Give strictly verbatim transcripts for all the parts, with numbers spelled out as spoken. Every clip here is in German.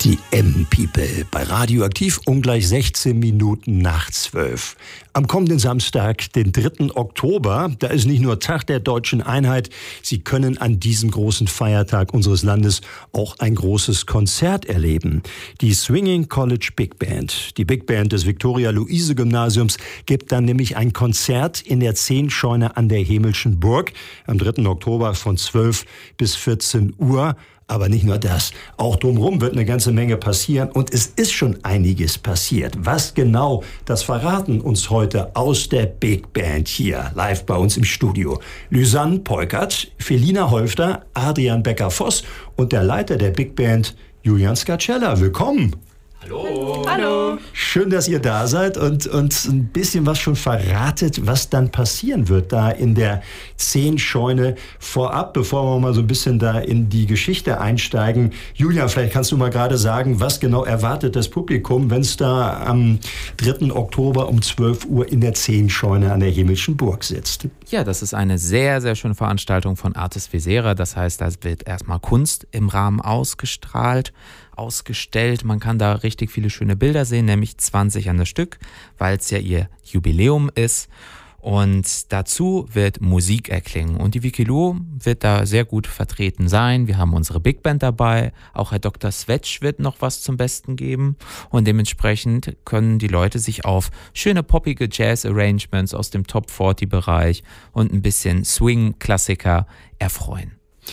Die M-People bei Radioaktiv ungleich sechzehn Minuten nach zwölf. Am kommenden Samstag, den dritten Oktober, da ist nicht nur Tag der deutschen Einheit, Sie können an diesem großen Feiertag unseres Landes auch ein großes Konzert erleben. Die Swinging College Big Band, die Big Band des Viktoria-Luise-Gymnasiums, gibt dann nämlich ein Konzert in der Zehnscheune an der Hemelschen Burg am dritten Oktober von zwölf bis vierzehn Uhr. Aber nicht nur das, auch drumherum wird eine ganze Menge passieren und es ist schon einiges passiert. Was genau, das verraten uns heute aus der Big Band hier, live bei uns im Studio. Lysanne Peukert, Felina Holfter, Adrian Becker-Voss und der Leiter der Big Band, Julian Scarcella. Willkommen! Hallo. Hallo. Schön, dass ihr da seid und uns ein bisschen was schon verratet, was dann passieren wird da in der Zehnscheune vorab, bevor wir mal so ein bisschen da in die Geschichte einsteigen. Julian, vielleicht kannst du mal gerade sagen, was genau erwartet das Publikum, wenn es da am dritten Oktober um zwölf Uhr in der Zehnscheune an der Hemelschen Burg sitzt. Ja, das ist eine sehr, sehr schöne Veranstaltung von Artes Visera. Das heißt, da wird erstmal Kunst im Rahmen ausgestrahlt, ausgestellt. Man kann da richtig viele schöne Bilder sehen, nämlich zwanzig an das Stück, weil es ja ihr Jubiläum ist. Und dazu wird Musik erklingen. Und die Wikilu wird da sehr gut vertreten sein. Wir haben unsere Big Band dabei. Auch Herr Doktor Svetsch wird noch was zum Besten geben. Und dementsprechend können die Leute sich auf schöne poppige Jazz-Arrangements aus dem Top vierzig Bereich und ein bisschen Swing-Klassiker erfreuen.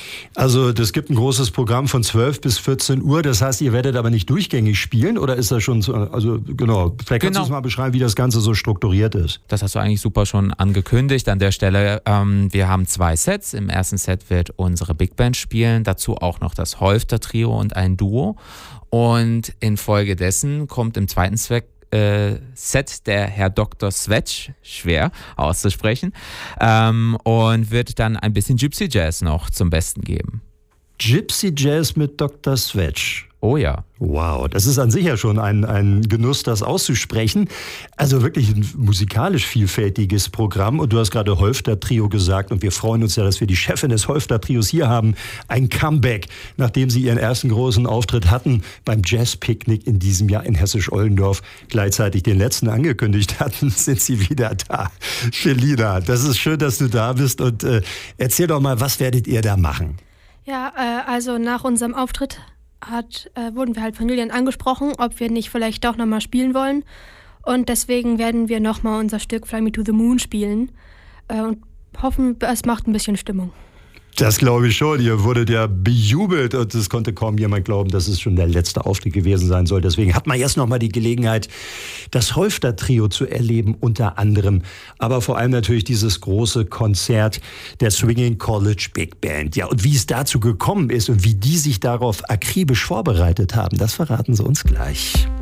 Also das gibt ein großes Programm von zwölf bis vierzehn Uhr. Das heißt, ihr werdet aber nicht durchgängig spielen oder ist das schon so, also genau, vielleicht kannst genau. du uns mal beschreiben, wie das Ganze so strukturiert ist. Das hast du eigentlich super schon angekündigt an der Stelle. Ähm, wir haben zwei Sets. Im ersten Set wird unsere Big Band spielen, dazu auch noch das Holfter Trio und ein Duo. Und infolgedessen kommt im zweiten Set Äh, Set der Herr Doktor Svetsch, schwer auszusprechen, ähm, und wird dann ein bisschen Gypsy Jazz noch zum Besten geben. Gypsy Jazz mit Doktor Svetsch. Oh ja. Wow, das ist an sich ja schon ein, ein Genuss, das auszusprechen. Also wirklich ein musikalisch vielfältiges Programm. Und du hast gerade Holfter-Trio gesagt. Und wir freuen uns ja, dass wir die Chefin des Holfter-Trios hier haben. Ein Comeback, nachdem sie ihren ersten großen Auftritt hatten beim Jazz-Picknick in diesem Jahr in Hessisch-Ollendorf. Gleichzeitig den letzten angekündigt hatten, sind sie wieder da. Felina, das ist schön, dass du da bist. Und äh, erzähl doch mal, was werdet ihr da machen? Ja, äh, also nach unserem Auftritt Hat, äh, wurden wir halt von Julian angesprochen, ob wir nicht vielleicht doch nochmal spielen wollen. Und deswegen werden wir nochmal unser Stück Fly Me to the Moon spielen äh, und hoffen, es macht ein bisschen Stimmung. Das glaube ich schon. Ihr wurdet ja bejubelt und es konnte kaum jemand glauben, dass es schon der letzte Auftritt gewesen sein soll. Deswegen hat man jetzt nochmal die Gelegenheit, das Holfter-Trio zu erleben unter anderem. Aber vor allem natürlich dieses große Konzert der Swinging College Big Band. Ja, und wie es dazu gekommen ist und wie die sich darauf akribisch vorbereitet haben, das verraten sie uns gleich.